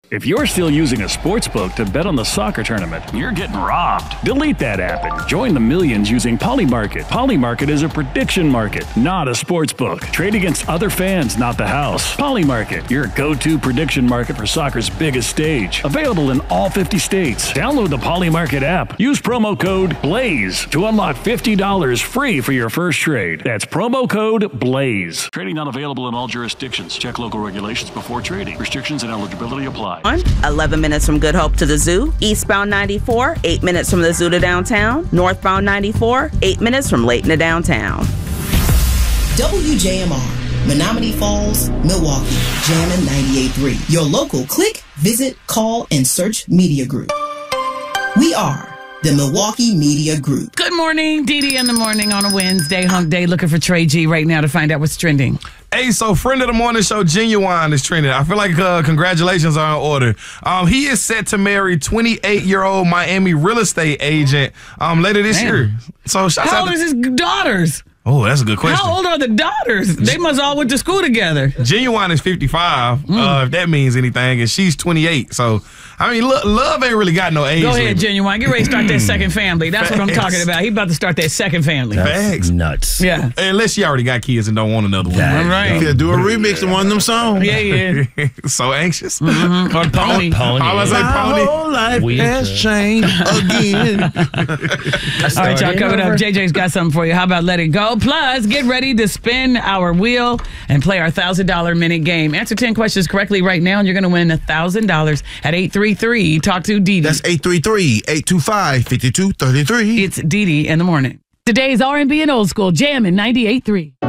If you're still using a sports book to bet on the soccer tournament, you're getting robbed. Delete that app and join the millions using Polymarket. Polymarket is a prediction market, not a sports book. Trade against other fans, not the house. Polymarket, your go-to prediction market for soccer's biggest stage. Available in all 50 states. Download the Polymarket app. Use promo code BLAZE to unlock $50 free for your first trade. That's promo code BLAZE. Trading not available in all jurisdictions. Check local regulations before trading. Restrictions and eligibility apply. 11 minutes from Good Hope to the zoo. Eastbound 94, 8 minutes from the zoo to downtown. Northbound 94, 8 minutes from Layton to downtown. WJMR, Menominee Falls, Milwaukee, Jammin' 98.3. Your local click, visit, call, and search media group. We are the Milwaukee Media Group. Good morning, Dee in the morning on a Wednesday, hump day, looking for Trey G right now to find out what's trending. Hey, so friend of the morning show, Genuine, is trending. I feel like congratulations are in order. He is set to marry 28-year-old Miami real estate agent later this year. So how old is his daughters? Oh, that's a good question. How old are the daughters? They must all went to school together. Genuine is 55, if that means anything, and she's 28. So, I mean, love ain't really got no age. Go ahead, Genuine. Get ready to start that second family. That's what I'm talking about. He about to start that second family. Facts. Nuts. Yeah. Unless she already got kids and don't want another one. All right. Yeah, do a remix of one of them songs. Yeah. So anxious. Or pony. I was like pony. My whole life has changed again. All right, y'all, coming up, JJ's got something for you. How about Let It Go? Plus, get ready to spin our wheel and play our $1,000 minute game. Answer 10 questions correctly right now, and you're going to win $1,000 at 833. Talk to Dee Dee. That's 833-825-5233. It's Dee Dee in the morning. Today's R&B and old school, Jammin' 98.3.